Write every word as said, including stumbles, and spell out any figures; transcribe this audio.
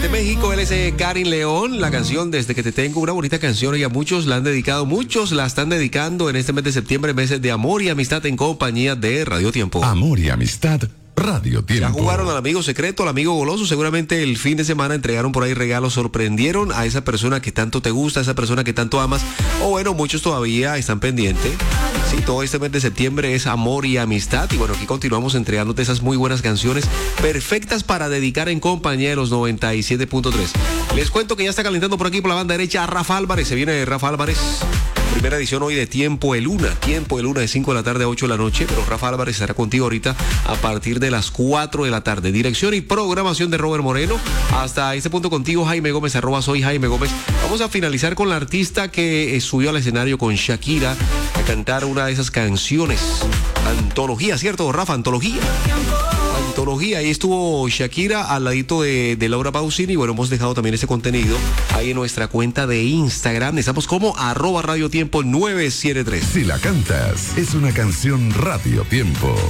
Desde México, él es eh, Karin León. La canción Desde que te tengo, una bonita canción y a muchos la han dedicado, muchos la están dedicando en este mes de septiembre, meses de amor y amistad en compañía de Radio Tiempo. Amor y amistad, Radio Tiempo. Ya jugaron al amigo secreto, al amigo goloso. Seguramente el fin de semana entregaron por ahí regalos, sorprendieron a esa persona que tanto te gusta, a esa persona que tanto amas. O bueno, muchos todavía están pendientes. Sí, todo este mes de septiembre es amor y amistad. Y bueno, aquí continuamos entregándote esas muy buenas canciones perfectas para dedicar en compañía de los noventa y siete punto tres. Les cuento que ya está calentando por aquí por la banda derecha Rafa Álvarez. Se viene Rafa Álvarez. Primera edición hoy de Tiempo de Luna. Tiempo de Luna de cinco de la tarde a ocho de la noche. Pero Rafa Álvarez estará contigo ahorita a partir de las cuatro de la tarde. Dirección y programación de Robert Moreno. Hasta este punto contigo, Jaime Gómez, arroba soy Jaime Gómez. Vamos a finalizar con la artista que subió al escenario con Shakira a cantar una de esas canciones. Antología, ¿cierto, Rafa? Antología. Antología, ahí estuvo Shakira al ladito de, de Laura Pausini. Bueno, hemos dejado también ese contenido ahí en nuestra cuenta de Instagram. Estamos como arroba Radio Tiempo nueve siete tres. Si la cantas, es una canción Radio Tiempo.